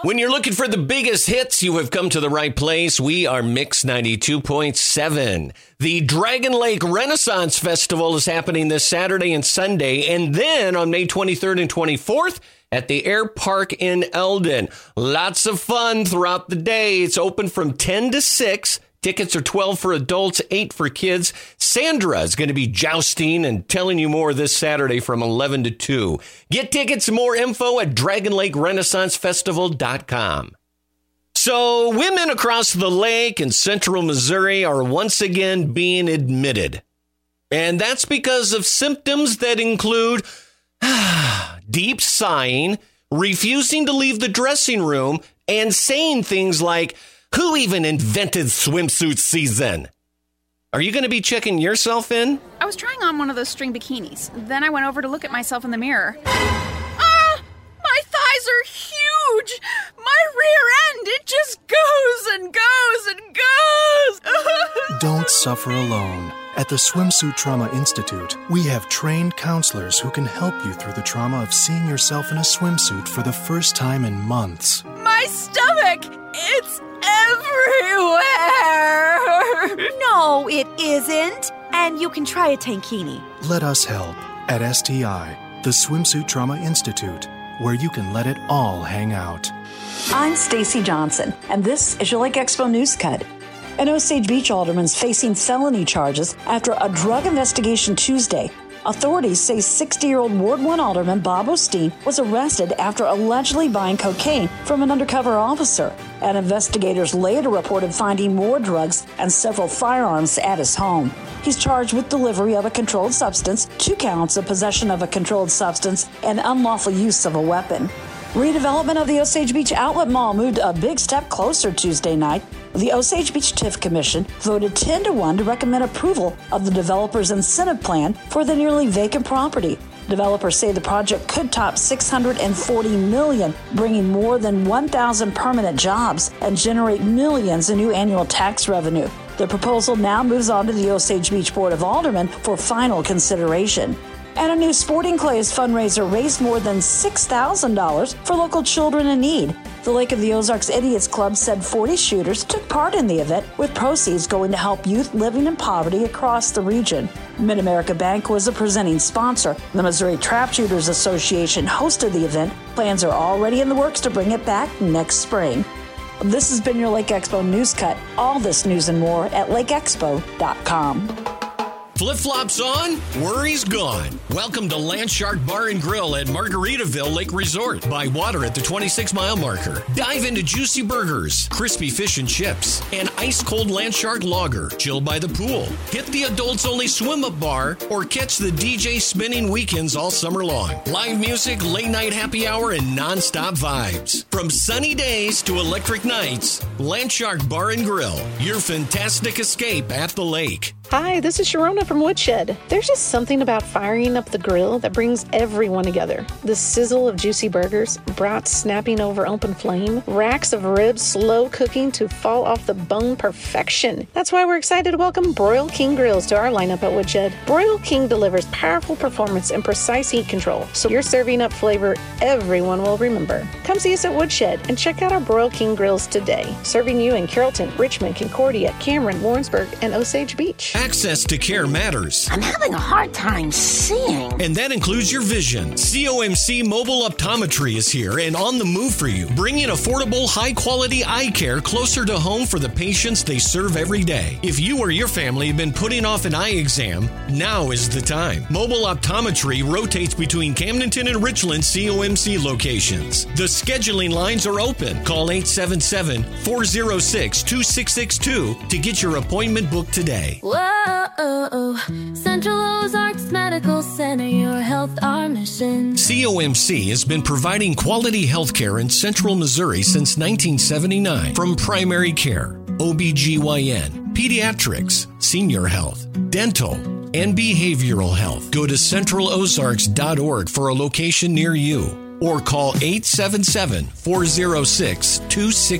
When you're looking for the biggest hits, you have come to the right place. We are Mix 92.7. The Dragon Lake Renaissance Festival is happening this Saturday and Sunday, and then on May 23rd and 24th at the Air Park in Eldon. Lots of fun throughout the day. It's open from 10 to 6. Tickets are $12 for adults, $8 for kids. Sandra is going to be jousting and telling you more this Saturday from 11 to 2. Get tickets and more info at DragonLakeRenaissanceFestival.com. So women across the lake in central Missouri are once again being admitted. And that's because of symptoms that include deep sighing, refusing to leave the dressing room, and saying things like, "Who even invented swimsuit season?" Are you going to be checking yourself in? I was trying on one of those string bikinis. Then I went over to look at myself in the mirror. My thighs are huge! My rear end, it just goes and goes and goes! Don't suffer alone. At the Swimsuit Trauma Institute, we have trained counselors who can help you through the trauma of seeing yourself in a swimsuit for the first time in months. My stomach, it's everywhere! No, it isn't. And you can try a tankini. Let us help at STI, the Swimsuit Trauma Institute, where you can let it all hang out. I'm Stacy Johnson, and this is your Lake Expo News Cut. An Osage Beach alderman's facing felony charges after a drug investigation Tuesday. Authorities say 60-year-old Ward 1 alderman Bob Osteen was arrested after allegedly buying cocaine from an undercover officer. And investigators later reported finding more drugs and several firearms at his home. He's charged with delivery of a controlled substance, 2 counts of possession of a controlled substance, and unlawful use of a weapon. Redevelopment of the Osage Beach Outlet Mall moved a big step closer Tuesday night. The Osage Beach TIF Commission voted 10-1 to recommend approval of the developer's incentive plan for the nearly vacant property. Developers say the project could top $640 million, bringing more than 1,000 permanent jobs and generate millions in new annual tax revenue. The proposal now moves on to the Osage Beach Board of Aldermen for final consideration. And a new Sporting Clays fundraiser raised more than $6,000 for local children in need. The Lake of the Ozarks Idiots Club said 40 shooters took part in the event, with proceeds going to help youth living in poverty across the region. Mid-America Bank was a presenting sponsor. The Missouri Trap Shooters Association hosted the event. Plans are already in the works to bring it back next spring. This has been your Lake Expo News Cut. All this news and more at lakeexpo.com. Flip-flops on, worries gone. Welcome to Landshark Bar and Grill at Margaritaville Lake Resort. By water at the 26-mile marker. Dive into juicy burgers, crispy fish and chips, and ice-cold Landshark lager. Chill by the pool. Hit the adults-only swim-up bar, or catch the DJ spinning weekends all summer long. Live music, late-night happy hour, and non-stop vibes. From sunny days to electric nights, Landshark Bar and Grill. Your fantastic escape at the lake. Hi, this is Sharona from Woodshed. There's just something about firing up the grill that brings everyone together. The sizzle of juicy burgers, brats snapping over open flame, racks of ribs slow cooking to fall off the bone perfection. That's why we're excited to welcome Broil King Grills to our lineup at Woodshed. Broil King delivers powerful performance and precise heat control, so you're serving up flavor everyone will remember. Come see us at Woodshed and check out our Broil King Grills today, serving you in Carrollton, Richmond, Concordia, Cameron, Warrensburg, and Osage Beach. Access to care matters. I'm having a hard time seeing. And that includes your vision. COMC Mobile Optometry is here and on the move for you, bringing affordable, high-quality eye care closer to home for the patients they serve every day. If you or your family have been putting off an eye exam, now is the time. Mobile Optometry rotates between Camdenton and Richland COMC locations. The scheduling lines are open. Call 877-406-2662 to get your appointment booked today. Whoa, Central Ozarks Medical Center, your health, our mission. COMC has been providing quality health care in Central Missouri since 1979. From primary care, OBGYN, pediatrics, senior health, dental, and behavioral health. Go to centralozarks.org for a location near you, or call 877-406-2662.